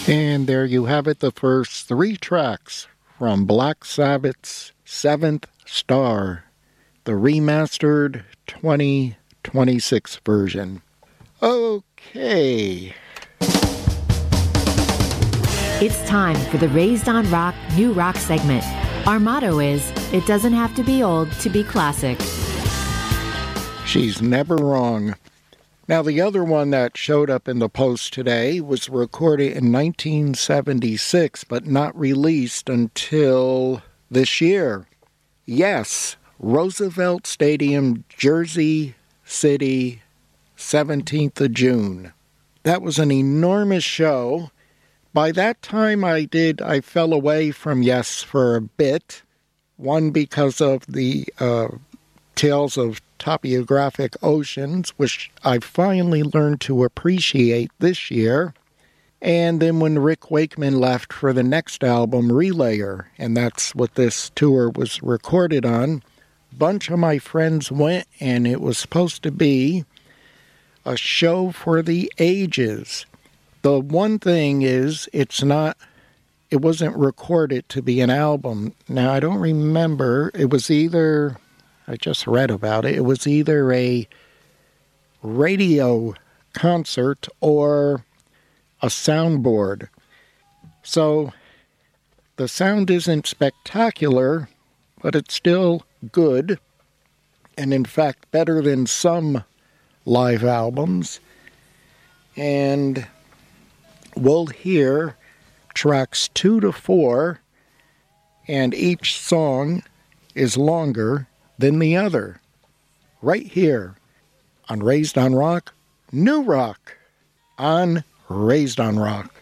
And there you have it, the first three tracks from Black Sabbath's Seventh Star, the remastered 2026 version. Okay. It's time for the Raised on Rock New Rock segment. Our motto is, it doesn't have to be old to be classic. She's never wrong. Now, the other one that showed up in the post today was recorded in 1976, but not released until this year. Yes, Roosevelt Stadium, Jersey City, 17th of June. That was an enormous show. By that time, I fell away from Yes for a bit. One, because of the Tales of Topographic Oceans, which I finally learned to appreciate this year. And then when Rick Wakeman left for the next album, Relayer, and that's what this tour was recorded on, a bunch of my friends went, and it was supposed to be a show for the ages. The one thing is, it wasn't recorded to be an album. Now, I don't remember, it was either, I just read about it, it was either a radio concert or a soundboard. So, the sound isn't spectacular, but it's still good, and in fact, better than some live albums. And we'll hear tracks 2 to 4, and each song is longer than the other. Right here on Raised on Rock, New Rock on Raised on Rock.